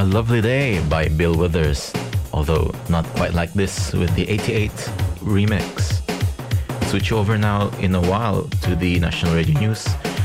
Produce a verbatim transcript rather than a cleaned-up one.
A Lovely Day by Bill Withers, although not quite like this with the eighty-eight remix. Switch over now in a while to the National Radio News